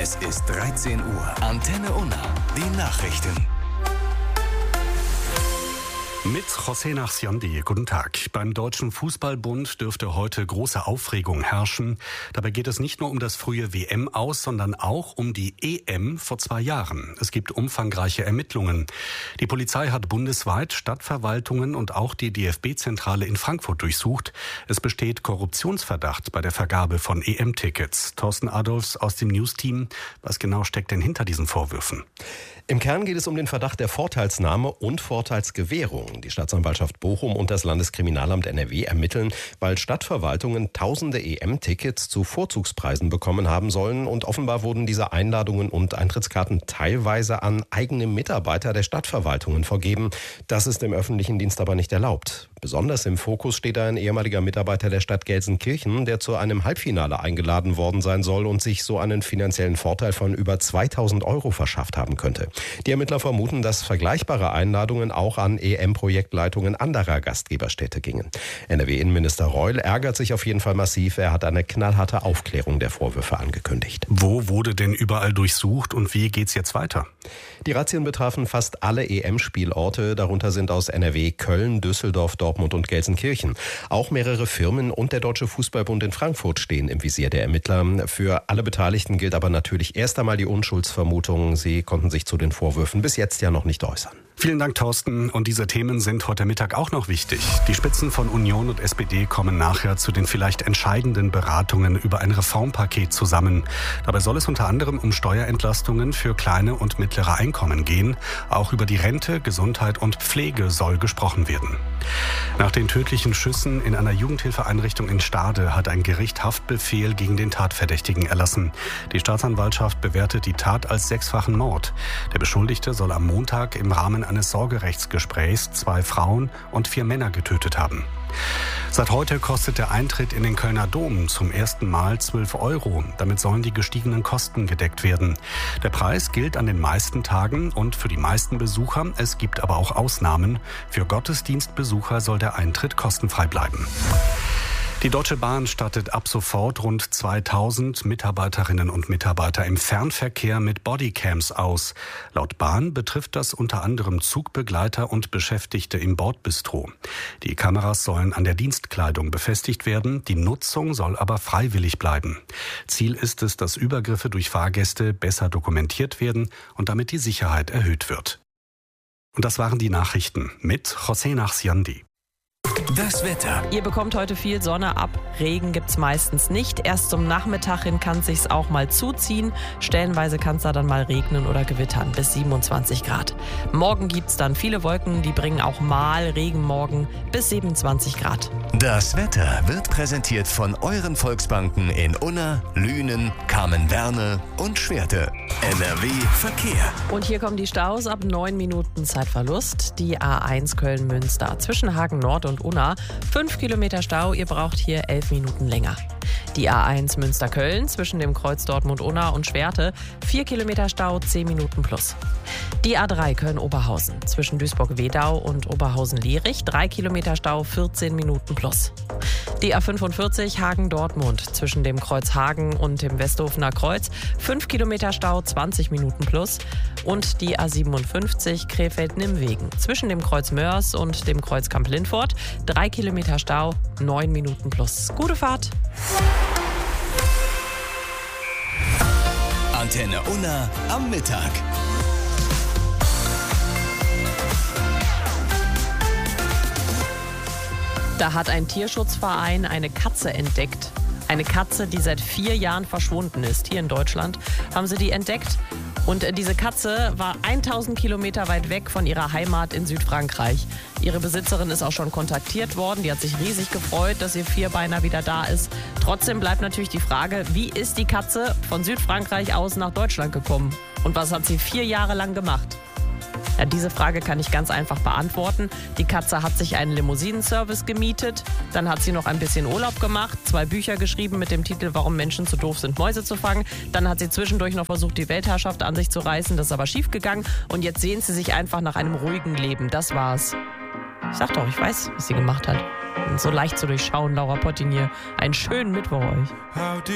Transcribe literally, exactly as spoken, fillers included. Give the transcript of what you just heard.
Es ist dreizehn Uhr. Antenne Unna. Die Nachrichten. Mit José Nachsiandi. Guten Tag. Beim Deutschen Fußballbund dürfte heute große Aufregung herrschen. Dabei geht es nicht nur um das frühe W M-Aus, sondern auch um die E M vor zwei Jahren. Es gibt umfangreiche Ermittlungen. Die Polizei hat bundesweit Stadtverwaltungen und auch die D F B-Zentrale in Frankfurt durchsucht. Es besteht Korruptionsverdacht bei der Vergabe von E M-Tickets. Thorsten Adolfs aus dem News-Team. Was genau steckt denn hinter diesen Vorwürfen? Im Kern geht es um den Verdacht der Vorteilsnahme und Vorteilsgewährung. Die Staatsanwaltschaft Bochum und das Landeskriminalamt N R W ermitteln, weil Stadtverwaltungen tausende E M-Tickets zu Vorzugspreisen bekommen haben sollen. Und offenbar wurden diese Einladungen und Eintrittskarten teilweise an eigene Mitarbeiter der Stadtverwaltungen vergeben. Das ist im öffentlichen Dienst aber nicht erlaubt. Besonders im Fokus steht ein ehemaliger Mitarbeiter der Stadt Gelsenkirchen, der zu einem Halbfinale eingeladen worden sein soll und sich so einen finanziellen Vorteil von über zweitausend Euro verschafft haben könnte. Die Ermittler vermuten, dass vergleichbare Einladungen auch an E M-Projektleitungen anderer Gastgeberstädte gingen. N R W-Innenminister Reul ärgert sich auf jeden Fall massiv. Er hat eine knallharte Aufklärung der Vorwürfe angekündigt. Wo wurde denn überall durchsucht und wie geht's jetzt weiter? Die Razzien betrafen fast alle E M-Spielorte. Darunter sind aus N R W Köln, Düsseldorf, Dortmund und Gelsenkirchen. Auch mehrere Firmen und der Deutsche Fußballbund in Frankfurt stehen im Visier der Ermittler. Für alle Beteiligten gilt aber natürlich erst einmal die Unschuldsvermutung. Sie konnten sich zu den Vorwürfen bis jetzt ja noch nicht äußern. Vielen Dank, Thorsten. Und diese Themen sind heute Mittag auch noch wichtig. Die Spitzen von Union und S P D kommen nachher zu den vielleicht entscheidenden Beratungen über ein Reformpaket zusammen. Dabei soll es unter anderem um Steuerentlastungen für kleine und mittlere Einkommen gehen. Auch über die Rente, Gesundheit und Pflege soll gesprochen werden. Nach den tödlichen Schüssen in einer Jugendhilfeeinrichtung in Stade hat ein Gericht Haftbefehl gegen den Tatverdächtigen erlassen. Die Staatsanwaltschaft bewertet die Tat als sechsfachen Mord. Der Beschuldigte soll am Montag im Rahmen eines Sorgerechtsgesprächs zwei Frauen und vier Männer getötet haben. Seit heute kostet der Eintritt in den Kölner Dom zum ersten Mal zwölf Euro. Damit sollen die gestiegenen Kosten gedeckt werden. Der Preis gilt an den meisten Tagen und für die meisten Besucher. Es gibt aber auch Ausnahmen. Für Gottesdienstbesucher soll der Eintritt kostenfrei bleiben. Die Deutsche Bahn stattet ab sofort rund zweitausend Mitarbeiterinnen und Mitarbeiter im Fernverkehr mit Bodycams aus. Laut Bahn betrifft das unter anderem Zugbegleiter und Beschäftigte im Bordbistro. Die Kameras sollen an der Dienstkleidung befestigt werden, die Nutzung soll aber freiwillig bleiben. Ziel ist es, dass Übergriffe durch Fahrgäste besser dokumentiert werden und damit die Sicherheit erhöht wird. Und das waren die Nachrichten mit José Nachsiandi. Das Wetter. Ihr bekommt heute viel Sonne ab. Regen gibt's meistens nicht. Erst zum Nachmittag hin kann es sich auch mal zuziehen. Stellenweise kann es da dann mal regnen oder gewittern bis siebenundzwanzig Grad. Morgen gibt's dann viele Wolken, die bringen auch mal Regenmorgen bis siebenundzwanzig Grad. Das Wetter wird präsentiert von euren Volksbanken in Unna, Lünen, Kamen-Werne und Schwerte. N R W Verkehr. Und hier kommen die Staus ab neun Minuten Zeitverlust. Die A eins Köln-Münster zwischen Hagen Nord und Unna. fünf Kilometer Stau, ihr braucht hier elf Minuten länger. Die A eins Münster-Köln zwischen dem Kreuz Dortmund-Unna und Schwerte. vier Kilometer Stau, zehn Minuten plus. Die A drei Köln-Oberhausen zwischen Duisburg-Wedau und Oberhausen-Lierich. drei Kilometer Stau, vierzehn Minuten plus. Die A fünfundvierzig Hagen-Dortmund zwischen dem Kreuz Hagen und dem Westhofener Kreuz. fünf Kilometer Stau, zwanzig Minuten plus. Und die A siebenundfünfzig Krefeld-Nimwegen zwischen dem Kreuz Mörs und dem Kreuz Kamp-Lindfort. drei Kilometer Stau, neun Minuten plus. Gute Fahrt! Antenne Unna am Mittag. Da hat ein Tierschutzverein eine Katze entdeckt. Eine Katze, die seit vier Jahren verschwunden ist. Hier in Deutschland haben sie die entdeckt. Und diese Katze war tausend Kilometer weit weg von ihrer Heimat in Südfrankreich. Ihre Besitzerin ist auch schon kontaktiert worden. Die hat sich riesig gefreut, dass ihr Vierbeiner wieder da ist. Trotzdem bleibt natürlich die Frage, wie ist die Katze von Südfrankreich aus nach Deutschland gekommen? Und was hat sie vier Jahre lang gemacht? Ja, diese Frage kann ich ganz einfach beantworten. Die Katze hat sich einen Limousinenservice gemietet, dann hat sie noch ein bisschen Urlaub gemacht, zwei Bücher geschrieben mit dem Titel Warum Menschen zu doof sind, Mäuse zu fangen. Dann hat sie zwischendurch noch versucht, die Weltherrschaft an sich zu reißen, das ist aber schief gegangen. Und jetzt sehnt sie sich einfach nach einem ruhigen Leben, das war's. Ich sag doch, ich weiß, was sie gemacht hat. Und so leicht zu durchschauen, Laura Pottinier. Einen schönen Mittwoch euch.